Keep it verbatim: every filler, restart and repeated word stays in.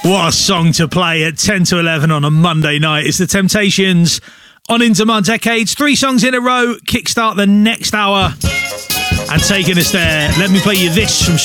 What a song to play at ten to eleven on a Monday night. It's the Temptations on Into My Decades. Three songs in a row, kickstart the next hour. And taking us there, let me play you this from